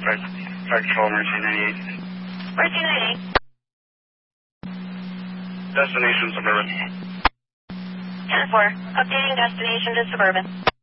Fire Control, Emergency 98. Emergency 98. Destination Suburban. 10-4. Updating destination to Suburban.